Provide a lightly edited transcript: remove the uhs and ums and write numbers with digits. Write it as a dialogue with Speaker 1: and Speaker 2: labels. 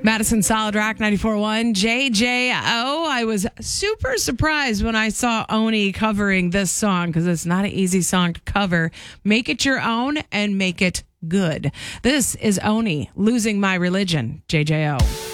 Speaker 1: Madison Solid Rock 94.1 JJO. I was super surprised when I saw Oni covering this song because it's not an easy song to cover. Make it your own and make it good. This is Oni, Losing My Religion, JJO.